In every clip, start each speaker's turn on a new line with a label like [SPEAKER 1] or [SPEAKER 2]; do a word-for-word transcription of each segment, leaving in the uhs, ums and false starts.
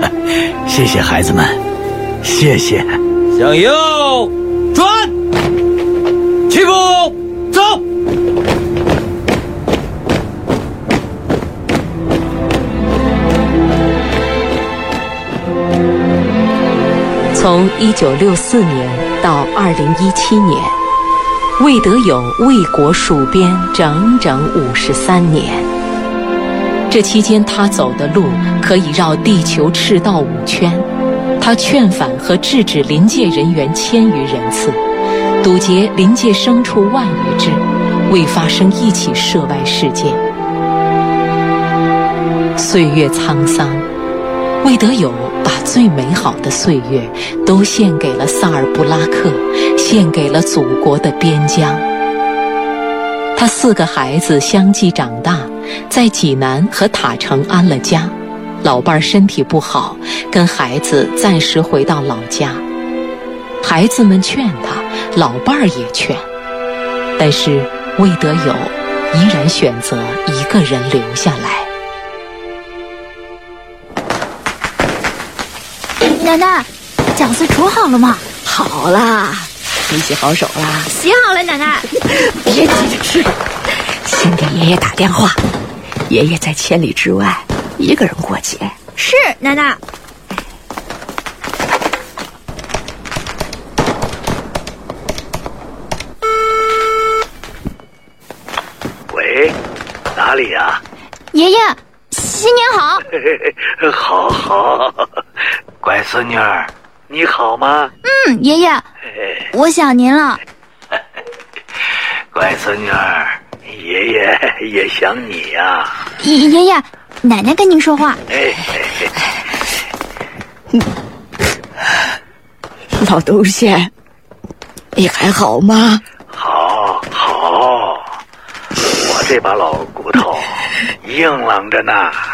[SPEAKER 1] 谢谢孩子们，谢谢。
[SPEAKER 2] 向右转，起步走。
[SPEAKER 3] 从一九六四年到二零一七年，魏德友为国戍边整整五十三年。这期间他走的路可以绕地球赤道五圈，他劝返和制止临界人员千余人次，堵截临界牲畜万余只，未发生一起涉外事件。岁月沧桑，魏德友把最美好的岁月都献给了萨尔布拉克，献给了祖国的边疆。他四个孩子相继长大，在济南和塔城安了家。老伴儿身体不好，跟孩子暂时回到老家。孩子们劝他，老伴儿也劝，但是魏德友依然选择一个人留下来。
[SPEAKER 4] 奶奶，饺子煮好了吗？
[SPEAKER 5] 好啦，你洗好手啦？
[SPEAKER 4] 洗好了，奶奶。
[SPEAKER 5] 别急着吃，先给爷爷打电话。爷爷在千里之外，一个人过节。
[SPEAKER 4] 是，奶奶。
[SPEAKER 1] 喂，哪里呀？
[SPEAKER 4] 爷爷，新年好。
[SPEAKER 1] 好好，乖孙女儿，你好吗？
[SPEAKER 4] 嗯，爷爷，我想您了。
[SPEAKER 1] 乖孙女儿，爷爷也想你呀、啊。
[SPEAKER 4] 爷爷爷，奶奶跟您说话。
[SPEAKER 1] 哎，
[SPEAKER 5] 老东西，你还好吗？
[SPEAKER 1] 好，好，我这把老骨头硬朗着呢。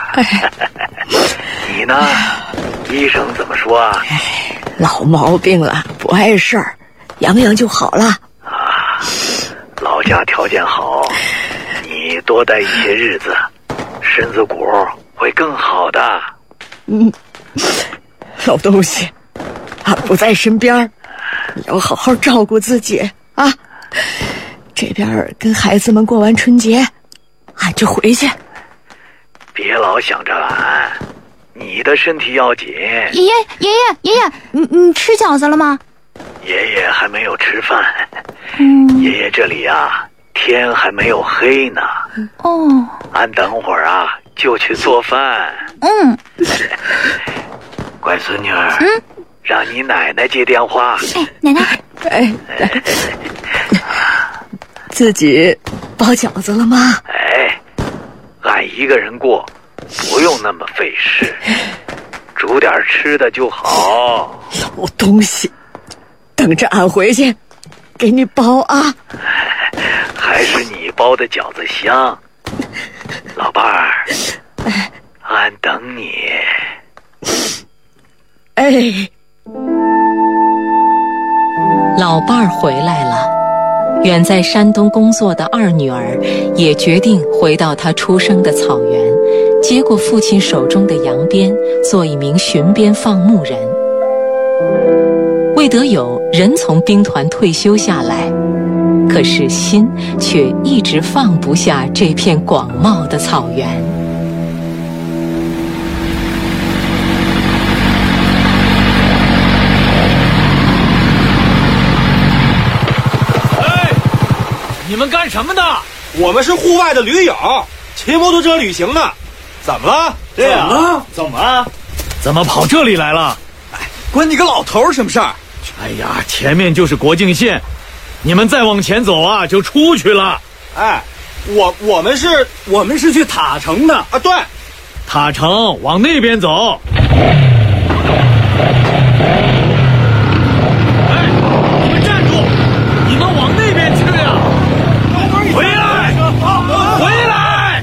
[SPEAKER 1] 你呢？医生怎么说啊？
[SPEAKER 5] 老毛病了，不碍事儿，养养就好了。
[SPEAKER 1] 啊，老家条件好，你多待一些日子，身子骨会更好的。
[SPEAKER 5] 嗯，老东西，俺不在身边，你要好好照顾自己啊。这边跟孩子们过完春节，俺就回去。
[SPEAKER 1] 别老想着俺，你的身体要紧。
[SPEAKER 4] 爷爷，爷爷，爷爷，你你吃饺子了吗？
[SPEAKER 1] 爷爷还没有吃饭。
[SPEAKER 4] 嗯，
[SPEAKER 1] 爷爷这里啊，天还没有黑呢。
[SPEAKER 4] 哦，
[SPEAKER 1] 俺等会儿啊就去做饭。
[SPEAKER 4] 嗯，
[SPEAKER 1] 乖孙女儿，
[SPEAKER 4] 嗯，
[SPEAKER 1] 让你奶奶接电话。
[SPEAKER 4] 哎，奶奶，
[SPEAKER 5] 哎，自己包饺子了吗？
[SPEAKER 1] 哎，俺一个人过，不用那么费事，煮点吃的就好。
[SPEAKER 5] 老东西，等着俺回去给你包啊。
[SPEAKER 1] 还是你包的饺子香，老伴儿，俺等你。
[SPEAKER 5] 哎，
[SPEAKER 3] 老伴儿回来了，远在山东工作的二女儿也决定回到她出生的草原，接过父亲手中的扬鞭，做一名巡边放牧人。魏德友人从兵团退休下来，可是心却一直放不下这片广袤的草原。
[SPEAKER 2] 哎，你们干什么的？
[SPEAKER 6] 我们是户外的驴友，骑摩托车旅行的。怎么了？
[SPEAKER 2] 对呀、
[SPEAKER 6] 啊，怎么了？
[SPEAKER 2] 怎么跑这里来了？
[SPEAKER 6] 哎，关你个老头什么事儿？
[SPEAKER 2] 哎呀，前面就是国境线，你们再往前走啊，就出去了。
[SPEAKER 6] 哎，我我们是我们是去塔城的啊，对，
[SPEAKER 2] 塔城往那边走。哎，你们站住！你们往那边去啊！回来！回来！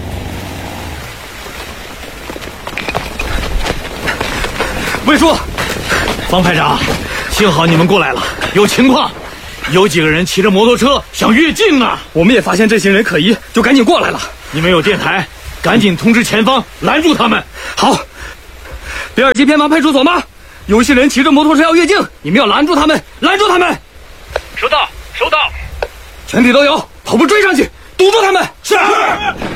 [SPEAKER 2] 魏叔，方排长，幸好你们过来了，有情况。有几个人骑着摩托车想越境啊！
[SPEAKER 6] 我们也发现这些人可疑，就赶紧过来了。
[SPEAKER 2] 你们有电台，赶紧通知前方拦住他们。
[SPEAKER 6] 好，
[SPEAKER 2] 第二级偏旁派出所吗？有些人骑着摩托车要越境，你们要拦住他们，拦住他们。
[SPEAKER 6] 收到，收到。
[SPEAKER 2] 全体都有，跑步追上去，堵住他们。是。